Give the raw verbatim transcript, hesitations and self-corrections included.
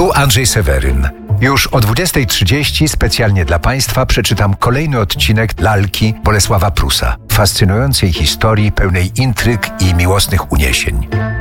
Tu Andrzej Seweryn. Już o dwudziestej trzydzieści specjalnie dla Państwa przeczytam kolejny odcinek Lalki Bolesława Prusa, fascynującej historii pełnej intryg i miłosnych uniesień.